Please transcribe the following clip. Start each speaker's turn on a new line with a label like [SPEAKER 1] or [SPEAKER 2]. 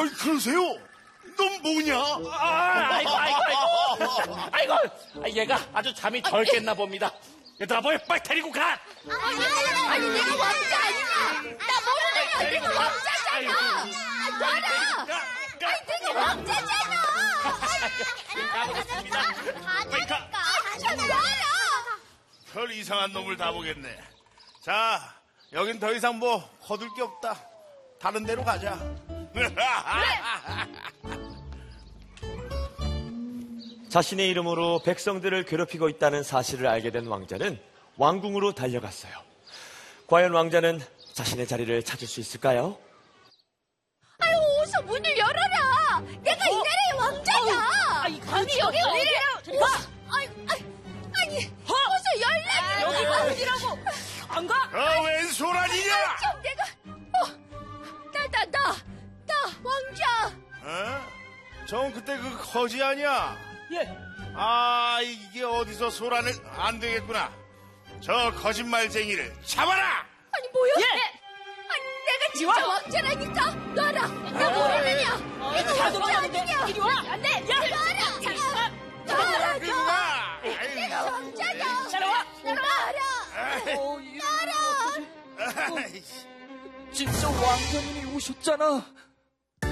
[SPEAKER 1] 아이, 그러세요? 넌 뭐냐?
[SPEAKER 2] 아이고, 얘가 아주 잠이 덜 깼나 봅니다. 얘들아, 뭐해, 빨리 데리고 가!
[SPEAKER 3] 아니, 내가 왕자 아니야! 나 모르네! 내가 왕자잖아! 놔라! 내가 왕자잖아!
[SPEAKER 2] 가보겠습니다.
[SPEAKER 3] 놔라!
[SPEAKER 1] 별 이상한 놈을 다 보겠네. 자, 여긴 더 이상 뭐 거둘 게 없다. 다른 데로 가자.
[SPEAKER 4] 자신의 이름으로 백성들을 괴롭히고 있다는 사실을 알게 된 왕자는 왕궁으로 달려갔어요. 과연 왕자는 자신의 자리를 찾을 수 있을까요?
[SPEAKER 3] 아유, 어서 문을 열어라! 내가 이 나라의 왕자다! 아니, 여기 어디야? 아니, 어서 열라!
[SPEAKER 2] 여기가 어디라고? 안 가?
[SPEAKER 1] 웬 소란이냐?
[SPEAKER 3] 내가, 나 왕자!
[SPEAKER 1] 전 그때 그 거지 아니야?
[SPEAKER 2] 예.
[SPEAKER 1] 아, 이게 어디서 소란을 안 되겠구나. 저 거짓말쟁이를 잡아라!
[SPEAKER 3] 아니, 뭐야?
[SPEAKER 2] 예.
[SPEAKER 3] 아니, 내가 진짜 왕자라니까! 놔라! 나 모르느냐! 내가
[SPEAKER 2] 다 도망가는데
[SPEAKER 3] 왕자라니까!
[SPEAKER 2] 이리 와!
[SPEAKER 3] 안 돼! 놔라! 내가 왕자다!
[SPEAKER 2] 따라와!
[SPEAKER 3] 놔라!
[SPEAKER 2] 진짜 왕자님이 오셨잖아.